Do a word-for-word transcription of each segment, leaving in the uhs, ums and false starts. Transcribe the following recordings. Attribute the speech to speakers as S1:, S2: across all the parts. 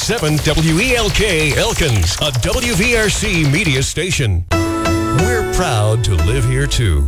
S1: seven W E L K Elkins, a W V R C media station. We're proud to live here, too.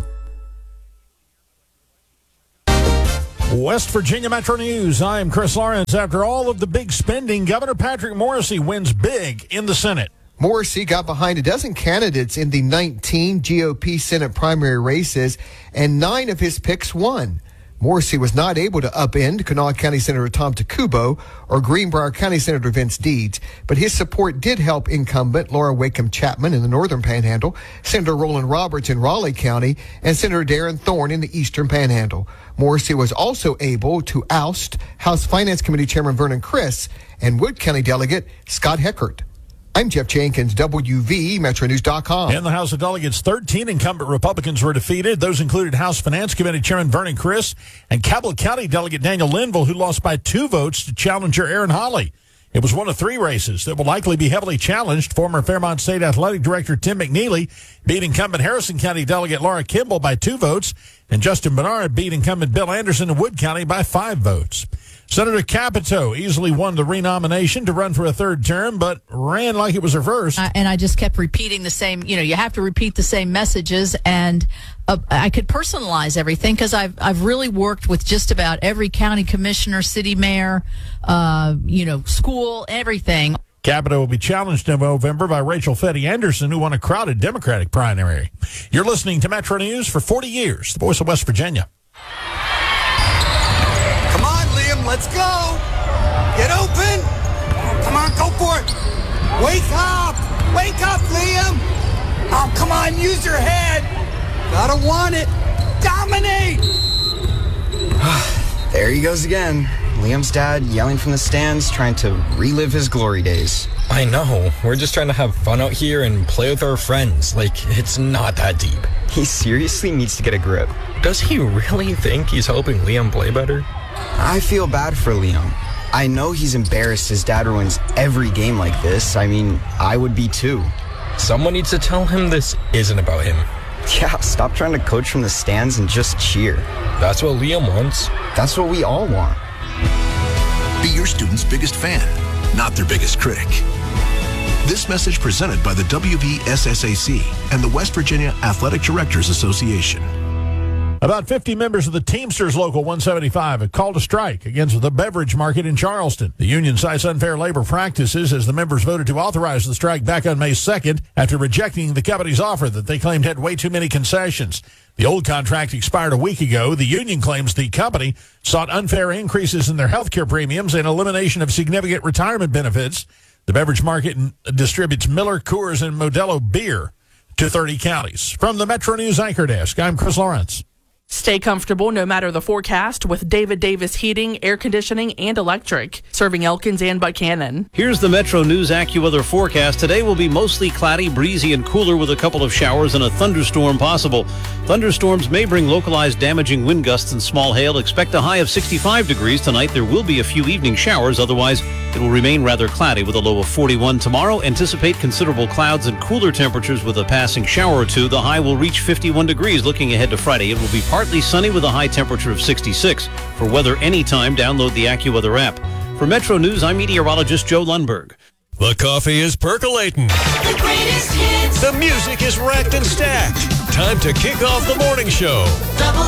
S2: West Virginia Metro News. I am Chris Lawrence. After all of the big spending, Governor Patrick Morrisey wins big in the Senate.
S3: Morrisey got behind a dozen candidates in the nineteen G O P Senate primary races, and nine of his picks won. Morrisey was not able to upend Kanawha County Senator Tom Takubo or Greenbrier County Senator Vince Deeds, but his support did help incumbent Laura Wakeham Chapman in the Northern Panhandle, Senator Roland Roberts in Raleigh County, and Senator Darren Thorne in the Eastern Panhandle. Morrisey was also able to oust House Finance Committee Chairman Vernon Criss and Wood County Delegate Scott Heckert. I'm Jeff Jenkins, W V E Metro News dot com.
S2: In the House of Delegates, thirteen incumbent Republicans were defeated. Those included House Finance Committee Chairman Vernon Criss and Cabell County Delegate Daniel Linville, who lost by two votes to challenger Aaron Hawley. It was one of three races that will likely be heavily challenged. Former Fairmont State Athletic Director Tim McNeely beat incumbent Harrison County Delegate Laura Kimball by two votes, and Justin Bernard beat incumbent Bill Anderson in Wood County by five votes. Senator Capito easily won the renomination to run for a third term, but ran like it was her first.
S4: Uh, and I just kept repeating the same, you know, you have to repeat the same messages, and uh, I could personalize everything because I've, I've really worked with just about every county commissioner, city mayor, uh, you know, school, everything.
S2: Capito will be challenged in November by Rachel Fetty Anderson, who won a crowded Democratic primary. You're listening to Metro News for forty years, the voice of West Virginia.
S5: Let's go. Get open. Come on, go for it. Wake up. Wake up, Liam. Oh, come on, use your head. Gotta want it. Dominate.
S6: There he goes again. Liam's dad yelling from the stands, trying to relive his glory days.
S7: I know. We're just trying to have fun out here and play with our friends. Like, it's not that deep.
S6: He seriously needs to get a grip.
S7: Does he really think he's helping Liam play better?
S6: I feel bad for Liam. I know he's embarrassed his dad ruins every game like this. I mean, I would be too.
S7: Someone needs to tell him this isn't about him.
S6: Yeah, stop trying to coach from the stands and just cheer. That's what Liam wants. That's what we all want.
S8: Be your student's biggest fan, not their biggest critic. This message presented by the W V S S A C and the West Virginia Athletic Directors Association.
S2: About fifty members of the Teamsters Local one seventy-five have called a strike against the beverage market in Charleston. The union cites unfair labor practices as the members voted to authorize the strike back on May second after rejecting the company's offer that they claimed had way too many concessions. The old contract expired a week ago. The union claims the company sought unfair increases in their health care premiums and elimination of significant retirement benefits. The beverage market distributes Miller, Coors, and Modelo beer to thirty counties. From the Metro News Anchor Desk, I'm Chris Lawrence.
S9: Stay comfortable no matter the forecast with David Davis Heating, Air Conditioning, and Electric, serving Elkins and Buchanan.
S10: Here's the Metro News AccuWeather forecast. Today will be mostly cloudy, breezy, and cooler with a couple of showers and a thunderstorm possible. Thunderstorms may bring localized damaging wind gusts and small hail. Expect a high of sixty-five degrees tonight. There will be a few evening showers. Otherwise, it will remain rather cloudy with a low of forty-one. Tomorrow, anticipate considerable clouds and cooler temperatures with a passing shower or two. The high will reach fifty-one degrees. Looking ahead to Friday, it will be partly sunny with a high temperature of sixty-six. For weather anytime, download the AccuWeather app. For Metro News, I'm meteorologist Joe Lundberg.
S1: The coffee is percolating.
S11: The greatest hits.
S1: The music is racked and stacked. Time to kick off the morning show.
S11: Double